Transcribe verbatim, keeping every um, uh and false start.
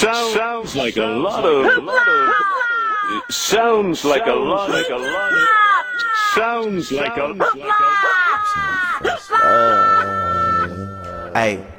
Sound, sounds like a lot of, lot of, it sounds like a lot, like a lot, sounds like a, like a, Hey.